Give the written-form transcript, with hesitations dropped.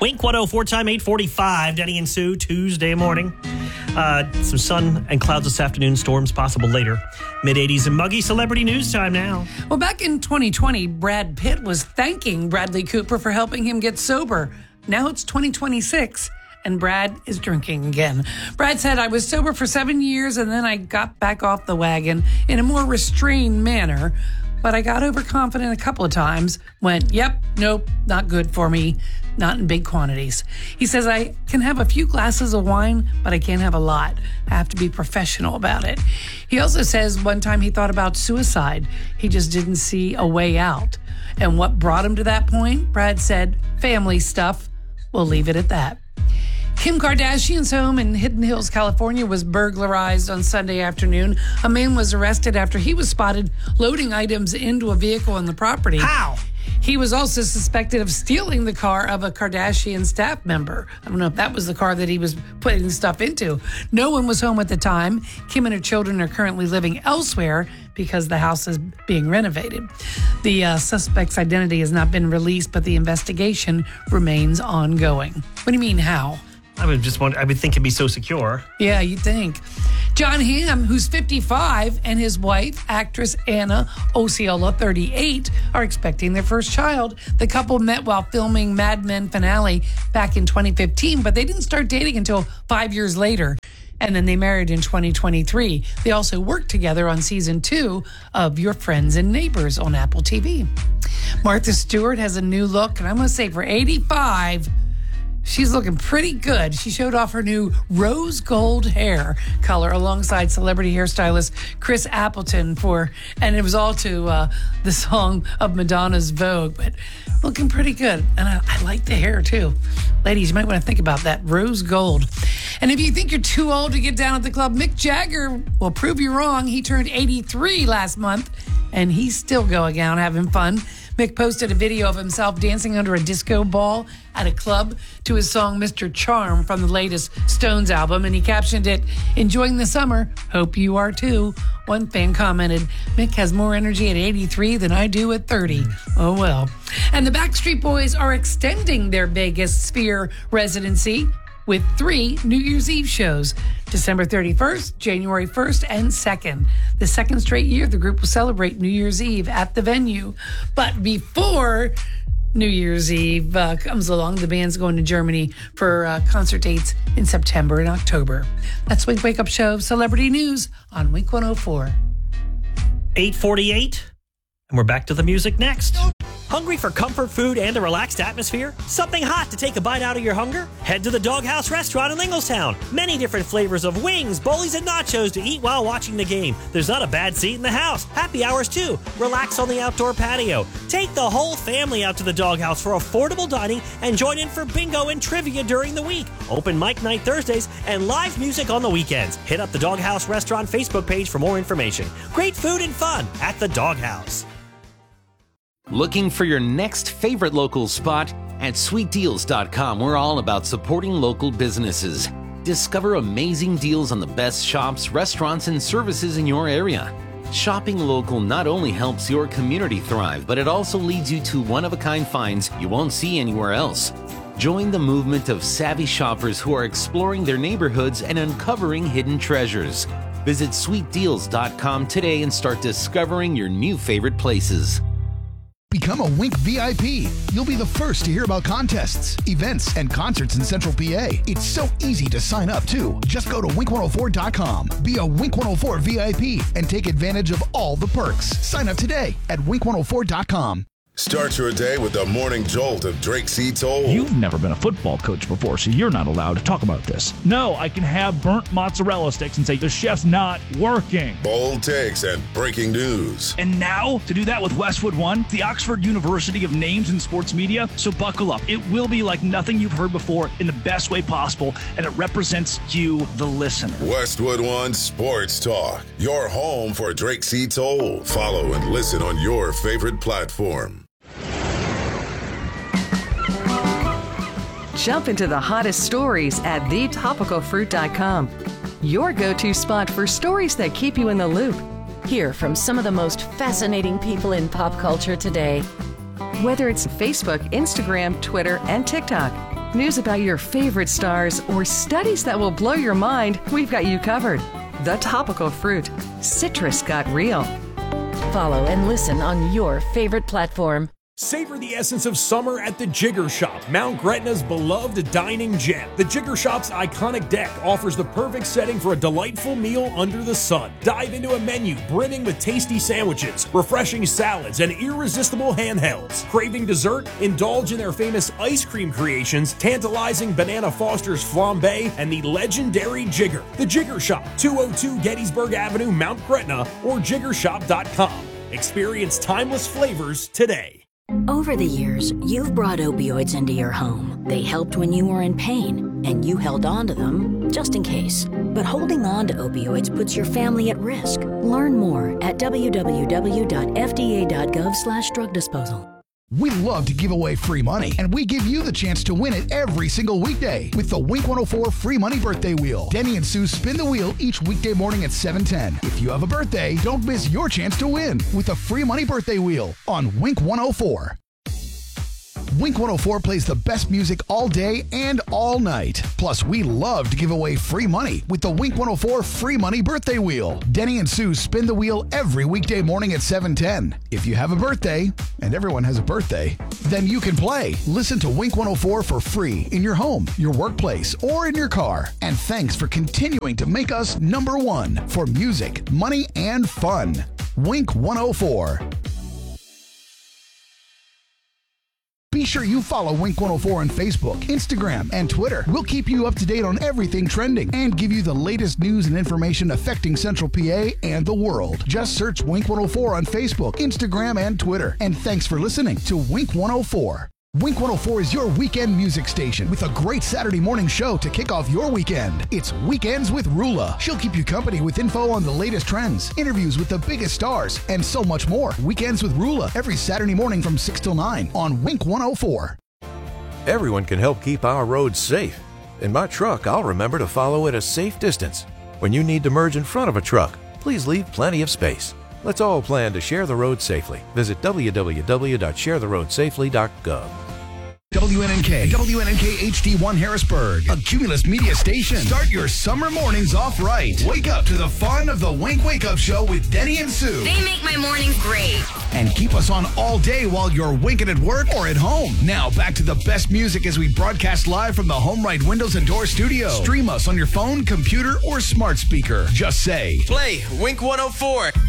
Wink 104 time 8:45. Denny and Sue, Tuesday morning. Some sun and clouds this afternoon. Storms possible later. Mid-80s and muggy. Celebrity news time now. Well, back in 2020, Brad Pitt was thanking Bradley Cooper for helping him get sober. Now it's 2026. And Brad is drinking again. Brad said, I was sober for 7 years and then I got back off the wagon in a more restrained manner. But I got overconfident a couple of times, went, yep, nope, not good for me, not in big quantities. He says, I can have a few glasses of wine, but I can't have a lot. I have to be professional about it. He also says one time he thought about suicide. He just didn't see a way out. And what brought him to that point? Brad said, family stuff. We'll leave it at that. Kim Kardashian's home in Hidden Hills, California was burglarized on Sunday afternoon. A man was arrested after he was spotted loading items into a vehicle on the property. How? He was also suspected of stealing the car of a Kardashian staff member. I don't know if that was the car that he was putting stuff into. No one was home at the time. Kim and her children are currently living elsewhere because the house is being renovated. The suspect's identity has not been released, but the investigation remains ongoing. What do you mean, how? I would think it'd be so secure. Yeah, you'd think. Jon Hamm, who's 55, and his wife, actress Anna Osceola, 38, are expecting their first child. The couple met while filming Mad Men finale back in 2015, but they didn't start dating until 5 years later. And then they married in 2023. They also worked together on season 2 of Your Friends and Neighbors on Apple TV. Martha Stewart has a new look, and I'm going to say for 85, she's looking pretty good. She showed off her new rose gold hair color alongside celebrity hairstylist Chris Appleton and it was all to the song of Madonna's Vogue, but looking pretty good. And I like the hair too. Ladies, you might want to think about that rose gold. And if you think you're too old to get down at the club, Mick Jagger will prove you wrong. He turned 83 last month and he's still going out having fun. Mick posted a video of himself dancing under a disco ball at a club to his song Mr. Charm from the latest Stones album, and he captioned it, enjoying the summer, hope you are too. One fan commented, Mick has more energy at 83 than I do at 30. Oh well. And the Backstreet Boys are extending their Vegas Sphere residency with 3 New Year's Eve shows, December 31st, January 1st, and 2nd. The second straight year, the group will celebrate New Year's Eve at the venue. But before New Year's Eve comes along, the band's going to Germany for concert dates in September and October. That's Wink Wake Up Show Celebrity News on Wink 104. 8:48, and we're back to the music next. Hungry for comfort food and a relaxed atmosphere? Something hot to take a bite out of your hunger? Head to the Doghouse Restaurant in Inglestown. Many different flavors of wings, bowlies, and nachos to eat while watching the game. There's not a bad seat in the house. Happy hours too. Relax on the outdoor patio. Take the whole family out to the Doghouse for affordable dining and join in for bingo and trivia during the week. Open mic night Thursdays and live music on the weekends. Hit up the Doghouse Restaurant Facebook page for more information. Great food and fun at the Doghouse. Looking for your next favorite local spot? At sweetdeals.com, we're all about supporting local businesses. Discover amazing deals on the best shops, restaurants, and services in your area. Shopping local not only helps your community thrive, but it also leads you to one-of-a-kind finds you won't see anywhere else. Join the movement of savvy shoppers who are exploring their neighborhoods and uncovering hidden treasures. Visit sweetdeals.com today and start discovering your new favorite places. Become a Wink VIP. You'll be the first to hear about contests, events, and concerts in Central PA. It's so easy to sign up, too. Just go to wink104.com. Be a Wink 104 VIP and take advantage of all the perks. Sign up today at wink104.com. Start your day with the morning jolt of Drake C. Toll. You've never been a football coach before, so you're not allowed to talk about this. No, I can have burnt mozzarella sticks and say the chef's not working. Bold takes and breaking news. And now, to do that with Westwood One, the Oxford University of Names in Sports Media. So buckle up. It will be like nothing you've heard before in the best way possible, and it represents you, the listener. Westwood One Sports Talk. Your home for Drake C. Toll. Follow and listen on your favorite platform. Jump into the hottest stories at thetopicalfruit.com. Your go-to spot for stories that keep you in the loop. Hear from some of the most fascinating people in pop culture today. Whether it's Facebook, Instagram, Twitter, and TikTok. News about your favorite stars or studies that will blow your mind, we've got you covered. The Topical Fruit. Citrus got real. Follow and listen on your favorite platform. Savor the essence of summer at the Jigger Shop, Mount Gretna's beloved dining gem. The Jigger Shop's iconic deck offers the perfect setting for a delightful meal under the sun. Dive into a menu brimming with tasty sandwiches, refreshing salads, and irresistible handhelds. Craving dessert? Indulge in their famous ice cream creations, tantalizing Banana Foster's flambe, and the legendary Jigger. The Jigger Shop, 202 Gettysburg Avenue, Mount Gretna, or jiggershop.com. Experience timeless flavors today. Over the years, you've brought opioids into your home. They helped when you were in pain, and you held on to them just in case. But holding on to opioids puts your family at risk. Learn more at www.fda.gov/drug disposal. We love to give away free money, and we give you the chance to win it every single weekday with the Wink 104 Free Money Birthday Wheel. Denny and Sue spin the wheel each weekday morning at 7:10. If you have a birthday, don't miss your chance to win with the Free Money Birthday Wheel on Wink 104. Wink 104 plays the best music all day and all night. Plus, we love to give away free money with the Wink 104 Free Money Birthday Wheel. Denny and Sue spin the wheel every weekday morning at 7:10. If you have a birthday, and everyone has a birthday, then you can play. Listen to Wink 104 for free in your home, your workplace, or in your car. And thanks for continuing to make us #1 for music, money, and fun. Wink 104. Be sure you follow Wink 104 on Facebook, Instagram, and Twitter. We'll keep you up to date on everything trending and give you the latest news and information affecting Central PA and the world. Just search Wink 104 on Facebook, Instagram, and Twitter. And thanks for listening to Wink 104. Wink 104 is your weekend music station with a great Saturday morning show to kick off your weekend. It's Weekends with Rula. She'll keep you company with info on the latest trends, interviews with the biggest stars, and so much more. Weekends with Rula every Saturday morning from 6 till 9 on Wink 104. Everyone can help keep our roads safe. In my truck, I'll remember to follow at a safe distance. When you need to merge in front of a truck, please leave plenty of space. Let's all plan to share the road safely. Visit www.sharetheroadsafely.gov. WNNK HD1 Harrisburg, a Cumulus media station. Start your summer mornings off right. Wake up to the fun of the Wink Wake Up Show with Denny and Sue. They make my mornings great. And keep us on all day while you're winking at work or at home. Now back to the best music as we broadcast live from the Home Right Windows and Door studio. Stream us on your phone, computer, or smart speaker. Just say, play Wink 104.